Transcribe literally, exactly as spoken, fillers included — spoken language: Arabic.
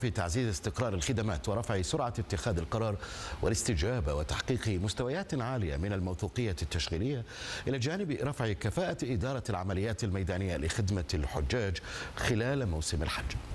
في تعزيز استقرار الخدمات ورفع سرعة اتخاذ القرار والاستجابة وتحقيق مستويات عالية من الموثوقية التشغيلية، إلى جانب رفع كفاءة إدارة العمليات الميدانية لخدمة الحجاج خلال موسم الحج.